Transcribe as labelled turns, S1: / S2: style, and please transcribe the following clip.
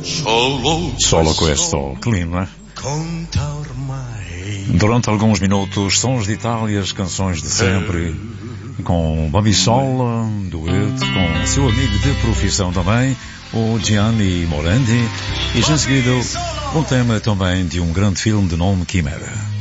S1: Solo questo, clean, não é? Durante alguns minutos, sons de Itália, as canções de sempre, com Babissola, dueto com seu amigo de profissão também, o Gianni Morandi, e já em seguida um tema também de um grande filme de nome Quimera.